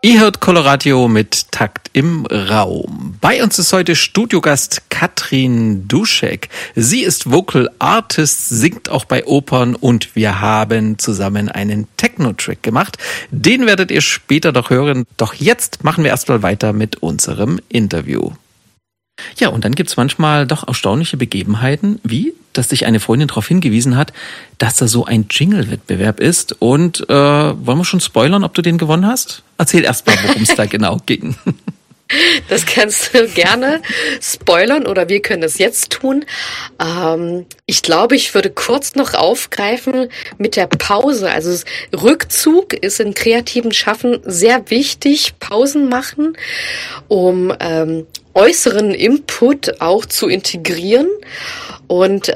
Ihr hört Coloradio mit Takt im Raum. Bei uns ist heute Studiogast Katrin Duschek. Sie ist Vocal Artist, singt auch bei Opern und wir haben zusammen einen Techno-Track gemacht. Den werdet ihr später doch hören. Doch jetzt machen wir erstmal weiter mit unserem Interview. Ja, und dann gibt's manchmal doch erstaunliche Begebenheiten, wie, dass dich eine Freundin darauf hingewiesen hat, dass da so ein Jingle-Wettbewerb ist. Und wollen wir schon spoilern, ob du den gewonnen hast? Erzähl erst mal, worum es da genau ging. Das kannst du gerne spoilern oder wir können es jetzt tun. Ich glaube, ich würde kurz noch aufgreifen mit der Pause. Also Rückzug ist im kreativen Schaffen sehr wichtig. Pausen machen, um äußeren Input auch zu integrieren. Und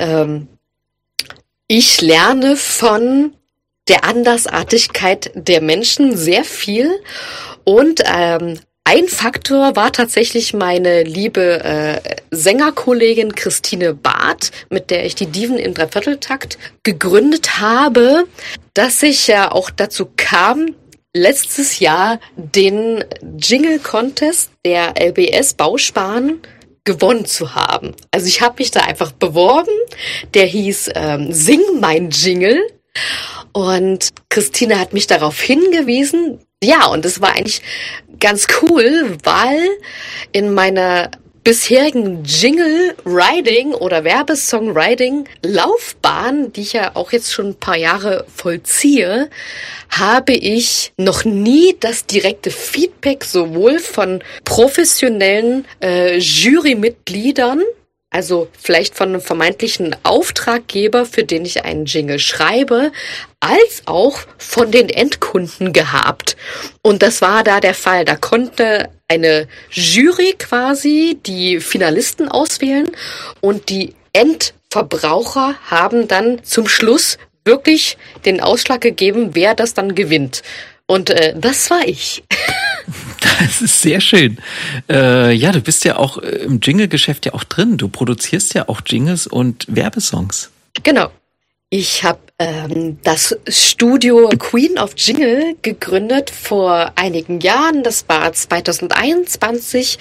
ich lerne von der Andersartigkeit der Menschen sehr viel. Und ein Faktor war tatsächlich meine liebe Sängerkollegin Christine Barth, mit der ich die Diven im Dreivierteltakt gegründet habe, dass ich ja auch dazu kam, letztes Jahr den Jingle-Contest der LBS Bausparen gewonnen zu haben. Also ich habe mich da einfach beworben. Der hieß Sing mein Jingle. Und Christine hat mich darauf hingewiesen. Ja, und das war eigentlich ganz cool, weil in meiner bisherigen Jingle-Writing oder Werbesong-Writing-Laufbahn, die ich ja auch jetzt schon ein paar Jahre vollziehe, habe ich noch nie das direkte Feedback sowohl von professionellen Jurymitgliedern, also vielleicht von einem vermeintlichen Auftraggeber, für den ich einen Jingle schreibe, als auch von den Endkunden gehabt. Und das war da der Fall. Da konnte eine Jury quasi die Finalisten auswählen und die Endverbraucher haben dann zum Schluss wirklich den Ausschlag gegeben, wer das dann gewinnt. Und das war ich. Das ist sehr schön. Ja, du bist ja auch im Jingle-Geschäft ja auch drin. Du produzierst ja auch Jingles und Werbesongs. Genau. Ich habe das Studio Queen of Jingle gegründet vor einigen Jahren. Das war 2021,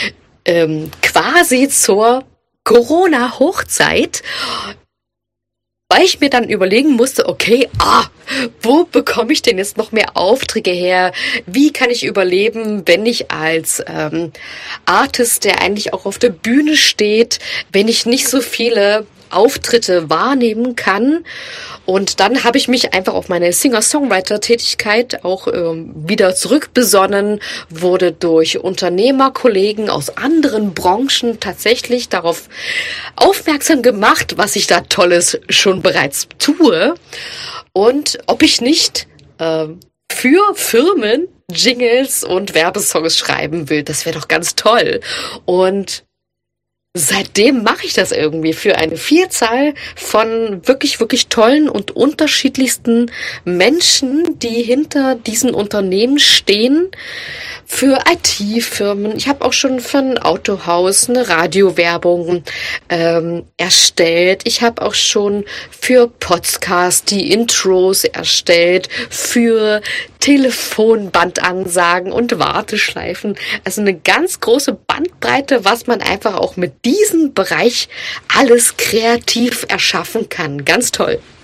quasi zur Corona-Hochzeit. Weil ich mir dann überlegen musste, okay, wo bekomme ich denn jetzt noch mehr Aufträge her? Wie kann ich überleben, wenn ich als Artist, der eigentlich auch auf der Bühne steht, wenn ich nicht so viele Auftritte wahrnehmen kann? Und dann habe ich mich einfach auf meine Singer-Songwriter-Tätigkeit auch wieder zurückbesonnen, wurde durch Unternehmerkollegen aus anderen Branchen tatsächlich darauf aufmerksam gemacht, was ich da Tolles schon bereits tue und ob ich nicht für Firmen Jingles und Werbesongs schreiben will. Das wäre doch ganz toll. Und seitdem mache ich das irgendwie für eine Vielzahl von wirklich, wirklich tollen und unterschiedlichsten Menschen, die hinter diesen Unternehmen stehen. Für IT-Firmen. Ich habe auch schon für ein Autohaus eine Radiowerbung erstellt. Ich habe auch schon für Podcast die Intros erstellt, für Telefonbandansagen und Warteschleifen. Also eine ganz große Bandbreite, was man einfach auch mit diesem Bereich alles kreativ erschaffen kann. Ganz toll.